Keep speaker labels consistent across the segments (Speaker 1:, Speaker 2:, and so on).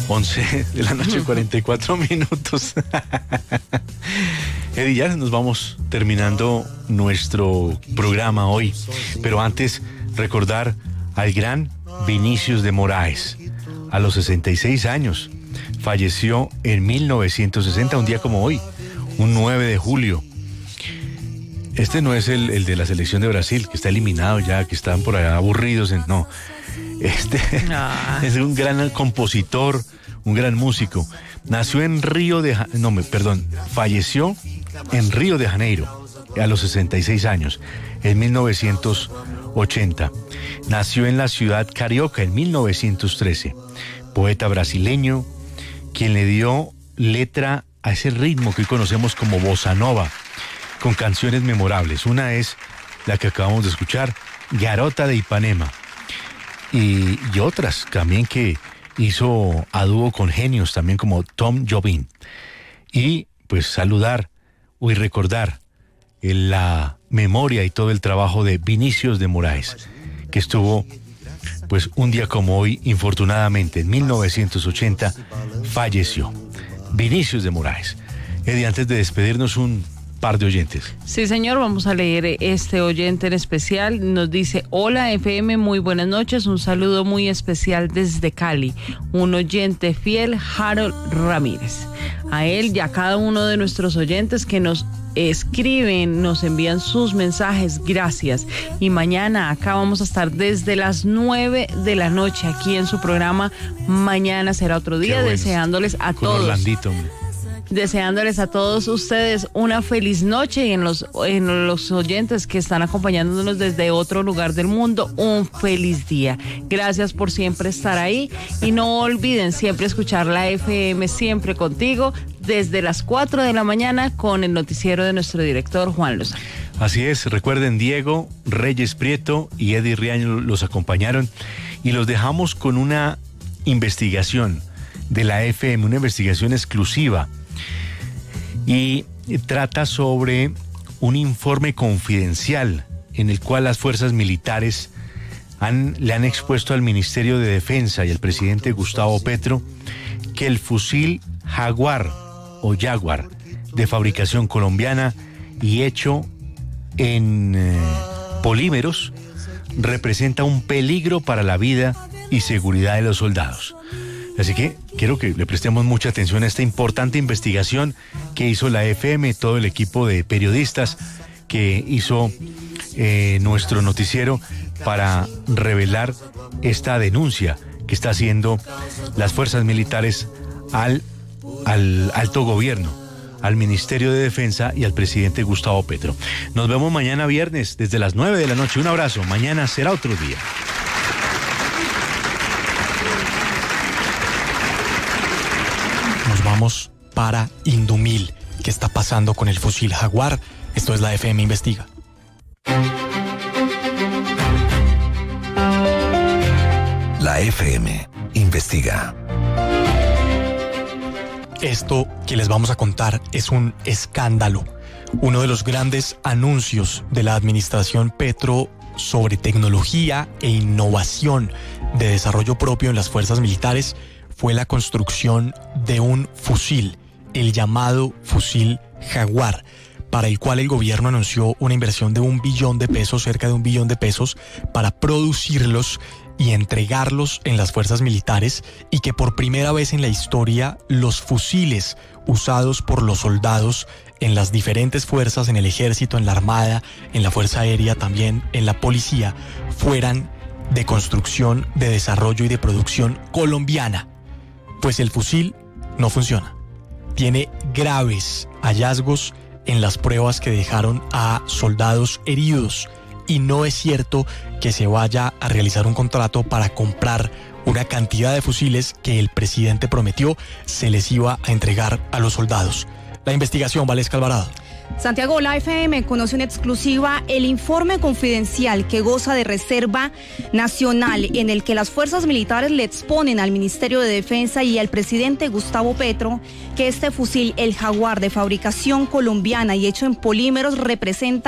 Speaker 1: 11 de la noche, 44 minutos. Eddie, ya nos vamos terminando nuestro programa hoy, pero antes recordar al gran Vinicius de Moraes. A los 66 años, falleció en 1960, un día como hoy, un 9 de julio. Este no es el de la selección de Brasil, que está eliminado ya, que están por allá aburridos. No, este es un gran compositor, un gran músico. Nació en falleció en Río de Janeiro a los 66 años, en 1980. Nació en la ciudad carioca en 1913. Poeta brasileño, quien le dio letra a ese ritmo que hoy conocemos como bossa nova, con canciones memorables. Una es la que acabamos de escuchar, Garota de Ipanema, y otras también que hizo a dúo con genios también como Tom Jobim. Y pues saludar y recordar la memoria y todo el trabajo de Vinicius de Moraes, que estuvo pues un día como hoy, infortunadamente, en 1980, falleció. Vinicius de Moraes. Eddie, antes de despedirnos, un par de oyentes.
Speaker 2: Sí, señor, vamos a leer este oyente en especial. Nos dice: hola FM, muy buenas noches, un saludo muy especial desde Cali, un oyente fiel, Harold Ramírez. A él y a cada uno de nuestros oyentes que nos escriben, nos envían sus mensajes, gracias. Y mañana acá vamos a estar desde las 9 de la noche aquí en su programa Mañana Será Otro Día, bueno, deseándoles a con todos. Orlandito, deseándoles a todos ustedes una feliz noche, y en los oyentes que están acompañándonos desde otro lugar del mundo, un feliz día. Gracias por siempre estar ahí, y no olviden siempre escuchar la FM Siempre Contigo desde las 4 de la mañana con el noticiero de nuestro director Juan Lozano.
Speaker 1: Así es, recuerden, Diego Reyes Prieto y Eddie Riaño los acompañaron, y los dejamos con una investigación de la FM, una investigación exclusiva, y trata sobre un informe confidencial en el cual las fuerzas militares le han expuesto al Ministerio de Defensa y al presidente Gustavo Petro que el fusil Jaguar o Jaguar de fabricación colombiana y hecho en polímeros representa un peligro para la vida y seguridad de los soldados. Así que quiero que le prestemos mucha atención a esta importante investigación que hizo la FM, todo el equipo de periodistas que hizo nuestro noticiero para revelar esta denuncia que está haciendo las fuerzas militares al alto gobierno, al Ministerio de Defensa y al presidente Gustavo Petro. Nos vemos mañana viernes desde las 9 de la noche. Un abrazo. Mañana será otro día.
Speaker 3: Nos vamos para Indumil. ¿Qué está pasando con el fusil Jaguar? Esto es la FM Investiga.
Speaker 4: La FM Investiga.
Speaker 3: Esto que les vamos a contar es un escándalo. Uno de los grandes anuncios de la administración Petro sobre tecnología e innovación de desarrollo propio en las fuerzas militares fue la construcción de un fusil, el llamado fusil Jaguar, para el cual el gobierno anunció una inversión de $1 billón, cerca de $1 billón, para producirlos y entregarlos en las fuerzas militares, y que por primera vez en la historia los fusiles usados por los soldados en las diferentes fuerzas, en el ejército, en la armada, en la fuerza aérea, también en la policía, fueran de construcción, de desarrollo y de producción colombiana. Pues el fusil no funciona. Tiene graves hallazgos en las pruebas que dejaron a soldados heridos, y no es cierto que se vaya a realizar un contrato para comprar una cantidad de fusiles que el presidente prometió se les iba a entregar a los soldados. La investigación, Valesca Alvarado.
Speaker 5: Santiago, la FM conoce en exclusiva el informe confidencial que goza de reserva nacional, en el que las fuerzas militares le exponen al Ministerio de Defensa y al presidente Gustavo Petro que este fusil, el Jaguar, de fabricación colombiana y hecho en polímeros, representa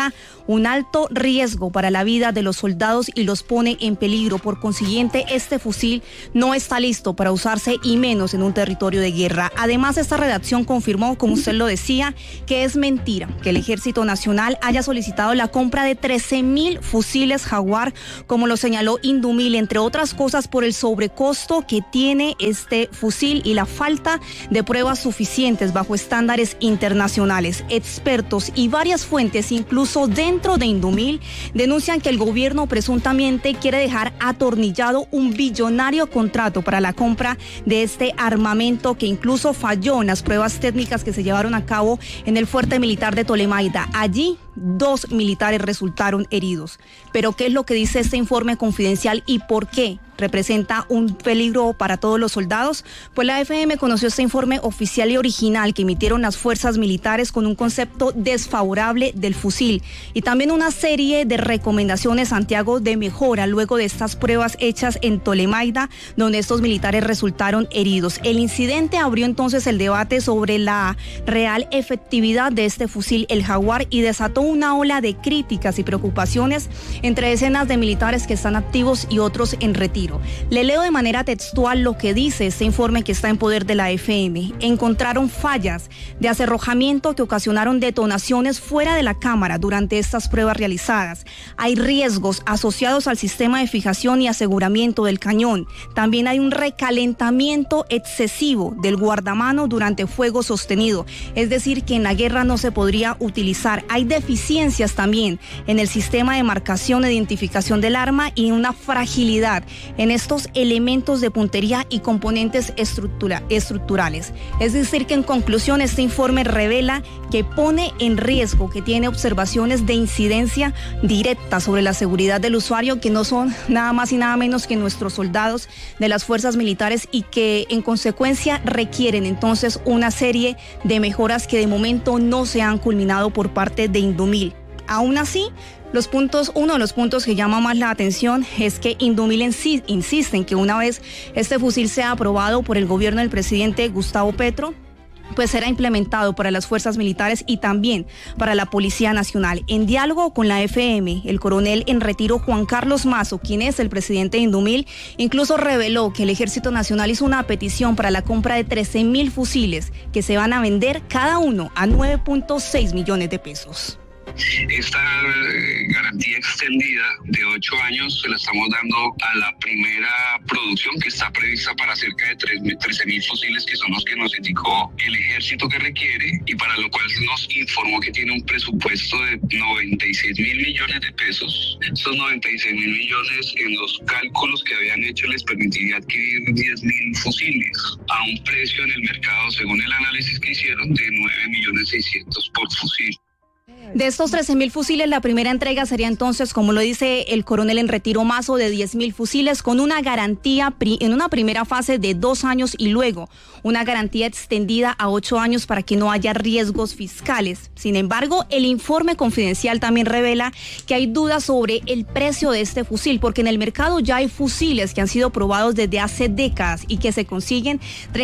Speaker 5: un alto riesgo para la vida de los soldados y los pone en peligro. Por consiguiente, este fusil no está listo para usarse y menos en un territorio de guerra. Además, esta redacción confirmó, como usted lo decía, que es mentira que el Ejército Nacional haya solicitado la compra de 13.000 fusiles Jaguar, como lo señaló Indumil, entre otras cosas por el sobrecosto que tiene este fusil y la falta de pruebas suficientes bajo estándares internacionales. Expertos y varias fuentes, incluso dentro de Indumil, denuncian que el gobierno presuntamente quiere dejar atornillado un billonario contrato para la compra de este armamento, que incluso falló en las pruebas técnicas que se llevaron a cabo en el fuerte militar de Tolemaida. Allí 2 militares resultaron heridos. Pero ¿qué es lo que dice este informe confidencial y por qué representa un peligro para todos los soldados? Pues la FM conoció este informe oficial y original que emitieron las fuerzas militares con un concepto desfavorable del fusil y también una serie de recomendaciones, Santiago, de mejora luego de estas pruebas hechas en Tolemaida, donde estos militares resultaron heridos. El incidente abrió entonces el debate sobre la real efectividad de este fusil, el Jaguar, y desató una ola de críticas y preocupaciones entre decenas de militares que están activos y otros en retiro. Le leo de manera textual lo que dice este informe que está en poder de la FM. Encontraron fallas de acerrojamiento que ocasionaron detonaciones fuera de la cámara durante estas pruebas realizadas. Hay riesgos asociados al sistema de fijación y aseguramiento del cañón. También hay un recalentamiento excesivo del guardamano durante fuego sostenido. Es decir, que en la guerra no se podría utilizar. Hay deficiencias también en el sistema de marcación e identificación del arma y una fragilidad en estos elementos de puntería y componentes estructurales. Es decir, que en conclusión este informe revela que pone en riesgo, que tiene observaciones de incidencia directa sobre la seguridad del usuario, que no son nada más y nada menos que nuestros soldados de las fuerzas militares y que en consecuencia requieren entonces una serie de mejoras que de momento no se han culminado por parte de Indumil. Aún así, uno de los puntos que llama más la atención es que Indumil insiste en que una vez este fusil sea aprobado por el gobierno del presidente Gustavo Petro, pues será implementado para las fuerzas militares y también para la Policía Nacional. En diálogo con la FM, el coronel en retiro Juan Carlos Mazo, quien es el presidente de Indumil, incluso reveló que el Ejército Nacional hizo una petición para la compra de 13.000 fusiles que se van a vender cada uno a 9.6 millones de pesos.
Speaker 6: Esta garantía extendida de 8 años se la estamos dando a la primera producción, que está prevista para cerca de 13.000 fusiles, que son los que nos indicó el ejército que requiere, y para lo cual nos informó que tiene un presupuesto de 96.000 millones de pesos. Estos 96.000 millones, en los cálculos que habían hecho, les permitiría adquirir 10.000 fusiles a un precio en el mercado, según el análisis que hicieron, de 9.600.000 por fusil.
Speaker 5: De estos 13.000 fusiles, la primera entrega sería entonces, como lo dice el coronel en retiro Mazo, de 10.000 fusiles con una garantía en una primera fase de 2 años y luego una garantía extendida a 8 años para que no haya riesgos fiscales. Sin embargo, el informe confidencial también revela que hay dudas sobre el precio de este fusil, porque en el mercado ya hay fusiles que han sido probados desde hace décadas y que se consiguen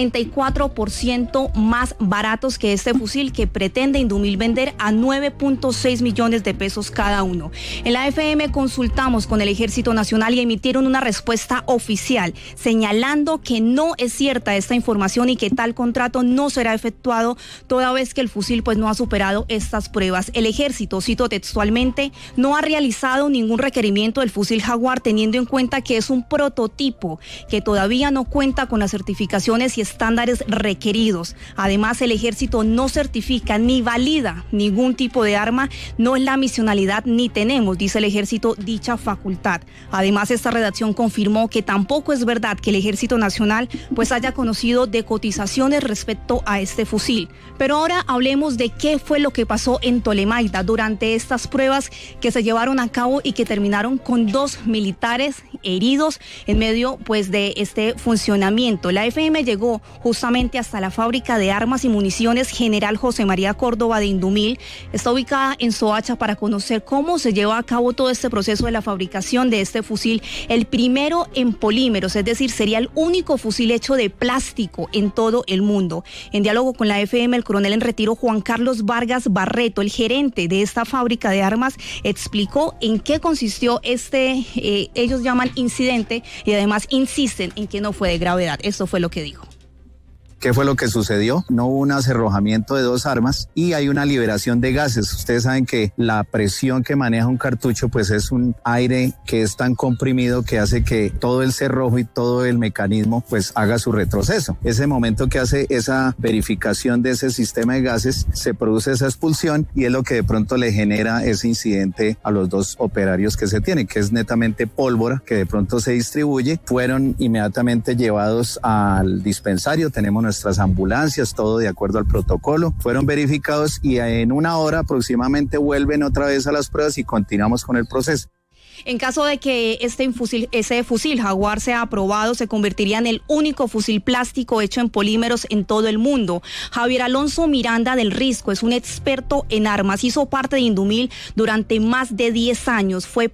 Speaker 5: 34% más baratos que este fusil que pretende Indumil vender a 9.6 millones de pesos cada uno. En la FM consultamos con el Ejército Nacional y emitieron una respuesta oficial señalando que no es cierta esta información y que tal contrato no será efectuado toda vez que el fusil pues no ha superado estas pruebas. El Ejército, cito textualmente, no ha realizado ningún requerimiento del fusil Jaguar, teniendo en cuenta que es un prototipo que todavía no cuenta con las certificaciones y estándares requeridos. Además, el Ejército no certifica ni valida ningún tipo de arma, no es la misionalidad ni tenemos, dice el Ejército, dicha facultad. Además, esta redacción confirmó que tampoco es verdad que el Ejército Nacional pues haya conocido de cotizaciones respecto a este fusil. Pero ahora hablemos de qué fue lo que pasó en Tolemaida durante estas pruebas que se llevaron a cabo y que terminaron con 2 militares heridos en medio pues de este funcionamiento. La FM llegó justamente hasta la fábrica de armas y municiones General José María Córdoba de Indumil. Está ubicada ubicada en Soacha para conocer cómo se lleva a cabo todo este proceso de la fabricación de este fusil, el primero en polímeros, es decir, sería el único fusil hecho de plástico en todo el mundo. En diálogo con la FM, el coronel en retiro Juan Carlos Vargas Barreto, el gerente de esta fábrica de armas, explicó en qué consistió ellos llaman incidente, y además insisten en que no fue de gravedad. Esto fue lo que dijo.
Speaker 7: ¿Qué fue lo que sucedió? No hubo un acerrojamiento de dos armas y hay una liberación de gases. Ustedes saben que la presión que maneja un cartucho pues es un aire que es tan comprimido que hace que todo el cerrojo y todo el mecanismo pues haga su retroceso. Ese momento que hace esa verificación de ese sistema de gases, se produce esa expulsión y es lo que de pronto le genera ese incidente a los dos operarios que se tienen, que es netamente pólvora que de pronto se distribuye. Fueron inmediatamente llevados al dispensario, tenemos nuestras ambulancias, todo de acuerdo al protocolo, fueron verificados y en una hora aproximadamente vuelven otra vez a las pruebas y continuamos con el proceso.
Speaker 5: En caso de que ese fusil Jaguar sea aprobado, se convertiría en el único fusil plástico hecho en polímeros en todo el mundo. Javier Alonso Miranda del Risco es un experto en armas, hizo parte de Indumil durante más de 10 años, fue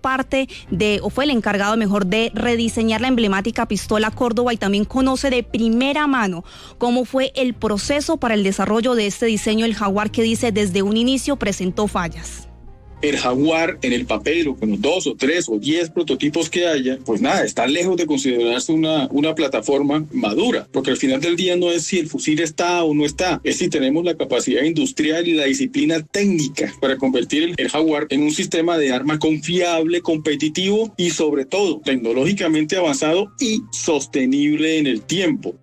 Speaker 5: el encargado de rediseñar la emblemática pistola Córdoba y también conoce de primera mano cómo fue el proceso para el desarrollo de este diseño, el Jaguar, que dice desde un inicio presentó fallas.
Speaker 8: El Jaguar en el papel o con los 2 o 3 o 10 prototipos que haya, pues nada, está lejos de considerarse una plataforma madura, porque al final del día no es si el fusil está o no está, es si tenemos la capacidad industrial y la disciplina técnica para convertir el Jaguar en un sistema de arma confiable, competitivo y sobre todo tecnológicamente avanzado y sostenible en el tiempo.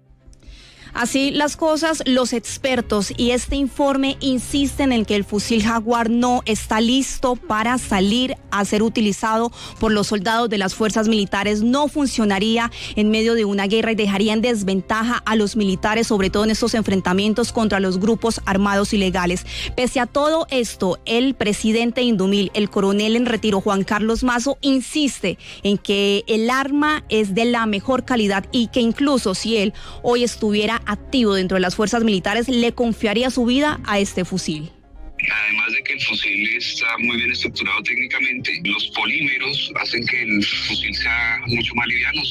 Speaker 5: Así las cosas, los expertos y este informe insisten en que el fusil Jaguar no está listo para salir a ser utilizado por los soldados de las fuerzas militares, no funcionaría en medio de una guerra y dejaría en desventaja a los militares, sobre todo en estos enfrentamientos contra los grupos armados ilegales. Pese a todo esto, el presidente Indumil, el coronel en retiro Juan Carlos Mazo, insiste en que el arma es de la mejor calidad y que incluso si él hoy estuviera activo dentro de las fuerzas militares, le confiaría su vida a este fusil.
Speaker 6: Además de que el fusil está muy bien estructurado técnicamente, los polímeros hacen que el fusil sea mucho más liviano,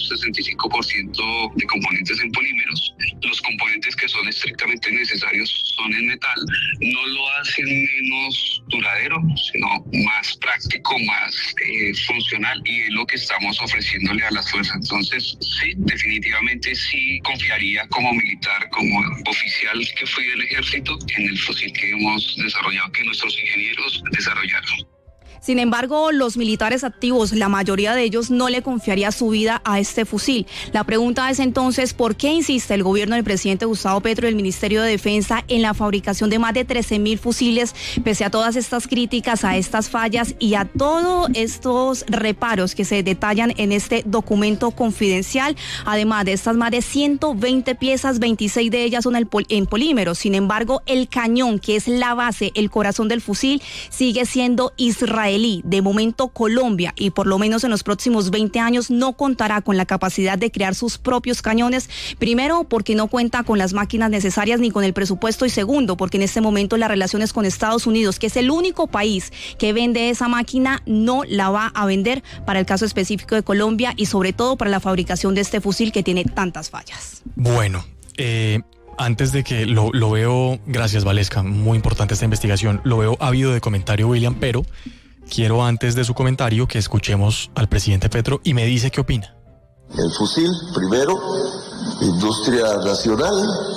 Speaker 6: 65% de componentes en polímeros. Los componentes que son estrictamente necesarios son en metal. No lo hacen menos duradero, sino más práctico, más funcional, y es lo que estamos ofreciéndole a las fuerzas. Entonces, sí, definitivamente sí confiaría como militar, como oficial que fui del ejército, en el fusil que hemos desarrollado, que nuestros ingenieros desarrollaron.
Speaker 5: Sin embargo, los militares activos, la mayoría de ellos no le confiaría su vida a este fusil. La pregunta es entonces, ¿por qué insiste el gobierno del presidente Gustavo Petro y el Ministerio de Defensa en la fabricación de más de 13.000 fusiles, pese a todas estas críticas, a estas fallas y a todos estos reparos que se detallan en este documento confidencial? Además de estas más de 120 piezas, 26 de ellas son en polímeros. Sin embargo, el cañón, que es la base, el corazón del fusil, sigue siendo israelí. De momento, Colombia, y por lo menos en los próximos 20 años, no contará con la capacidad de crear sus propios cañones. Primero, porque no cuenta con las máquinas necesarias ni con el presupuesto, y segundo, porque en este momento las relaciones con Estados Unidos, que es el único país que vende esa máquina, no la va a vender para el caso específico de Colombia y sobre todo para la fabricación de este fusil que tiene tantas fallas.
Speaker 3: Bueno, antes de que lo veo, gracias Valesca, muy importante esta investigación, lo veo ávido de comentario William, pero quiero antes de su comentario que escuchemos al presidente Petro y me dice qué opina.
Speaker 9: El fusil, primero, industria nacional,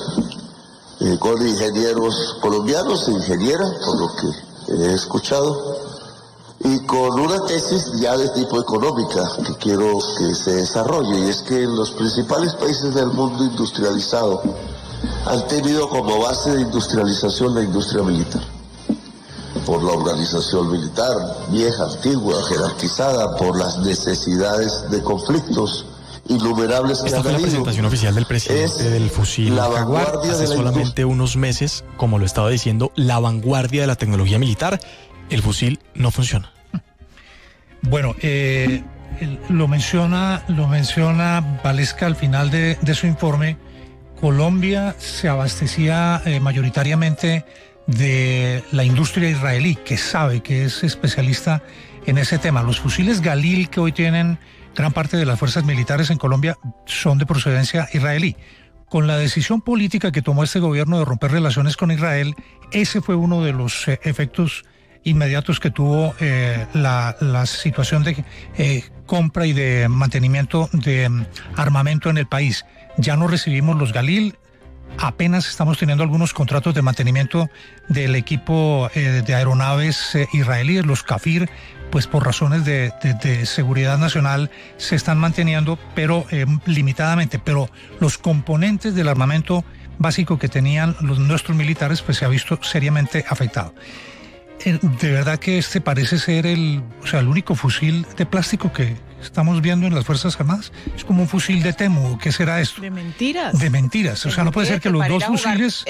Speaker 9: con ingenieros colombianos e ingenieras, por lo que he escuchado, y con una tesis ya de tipo económica que quiero que se desarrolle, y es que los principales países del mundo industrializado han tenido como base de industrialización la industria militar, por la organización militar vieja, antigua, jerarquizada, por las necesidades de conflictos innumerables que han habido.
Speaker 3: Esta fue la presentación oficial del presidente del fusil Jaguar hace solamente unos meses. Como lo estaba diciendo, la vanguardia de la tecnología militar. El fusil no funciona.
Speaker 10: Bueno, lo menciona Valesca al final de su informe. Colombia se abastecía mayoritariamente de la industria israelí, que sabe, que es especialista en ese tema. Los fusiles Galil que hoy tienen gran parte de las fuerzas militares en Colombia son de procedencia israelí. Con la decisión política que tomó este gobierno de romper relaciones con Israel, ese fue uno de los efectos inmediatos que tuvo la situación de compra y de mantenimiento de armamento en el país. Ya no recibimos los Galil, apenas estamos teniendo algunos contratos de mantenimiento del equipo de aeronaves israelíes, los Kafir, pues por razones de seguridad nacional se están manteniendo, pero limitadamente. Pero los componentes del armamento básico que tenían nuestros militares, pues se ha visto seriamente afectado. De verdad que este parece ser el único fusil de plástico que estamos viendo en las Fuerzas Armadas. Es como un fusil de Temu. ¿Qué será esto?
Speaker 11: De mentiras.
Speaker 10: De mentiras. O sea, no puede ser que los dos fusiles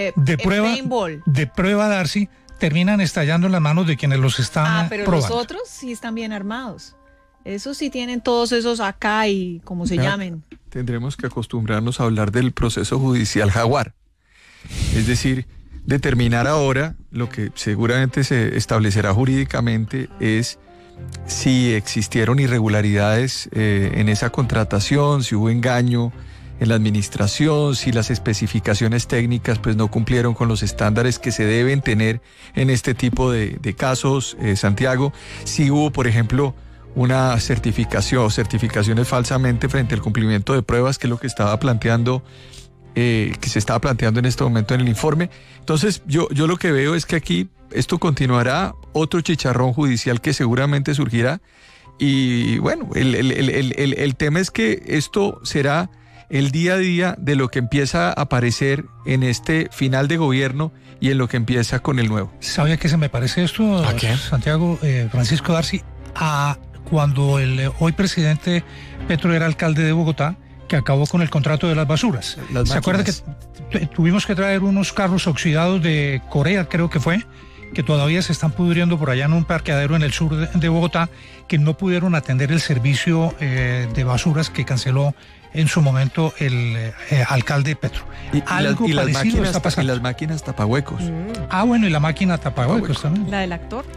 Speaker 10: de prueba, Darcy, terminan estallando en las manos de quienes los están
Speaker 11: pero
Speaker 10: probando.
Speaker 11: los otros sí están bien armados. Esos sí tienen todos esos acá y como se llamen.
Speaker 12: Tendremos que acostumbrarnos a hablar del proceso judicial Jaguar. Es decir, determinar ahora lo que seguramente se establecerá jurídicamente es si existieron irregularidades en esa contratación, si hubo engaño en la administración, si las especificaciones técnicas pues no cumplieron con los estándares que se deben tener en este tipo de casos, Santiago, si hubo, por ejemplo, una certificación o certificaciones falsamente frente al cumplimiento de pruebas, que es lo que estaba planteando, que se estaba planteando en este momento en el informe. Entonces yo lo que veo es que aquí esto continuará, otro chicharrón judicial que seguramente surgirá, y bueno, el tema es que esto será el día a día de lo que empieza a aparecer en este final de gobierno y en lo que empieza con el nuevo.
Speaker 10: ¿Sabe a qué se me parece esto, Santiago, Francisco Darcy? A cuando el hoy presidente Petro era alcalde de Bogotá, que acabó con el contrato de las basuras. ¿Se acuerda que tuvimos que traer unos carros oxidados de Corea, creo que fue, que todavía se están pudriendo por allá en un parqueadero en el sur de Bogotá, que no pudieron atender el servicio de basuras que canceló en su momento el alcalde Petro? Algo parecido está pasando.
Speaker 12: Y las máquinas tapahuecos.
Speaker 10: Bueno, y la máquina tapahuecos también.
Speaker 11: ¿La del actor?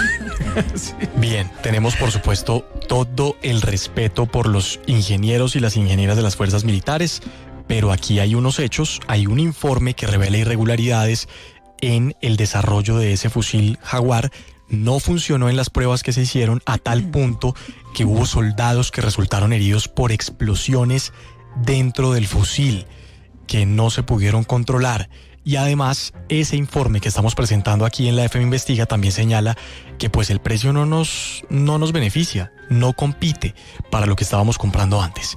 Speaker 3: Sí. Bien, tenemos por supuesto todo el respeto por los ingenieros y las ingenieras de las fuerzas militares, pero aquí hay unos hechos, hay un informe que revela irregularidades en el desarrollo de ese fusil Jaguar. No funcionó en las pruebas que se hicieron, a tal punto que hubo soldados que resultaron heridos por explosiones dentro del fusil que no se pudieron controlar. Y además, ese informe que estamos presentando aquí en la FM Investiga también señala que pues el precio no nos beneficia, no compite para lo que estábamos comprando antes.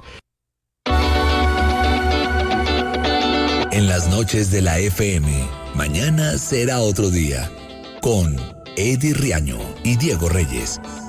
Speaker 4: En las noches de la FM, mañana será otro día, con Eddie Riaño y Diego Reyes.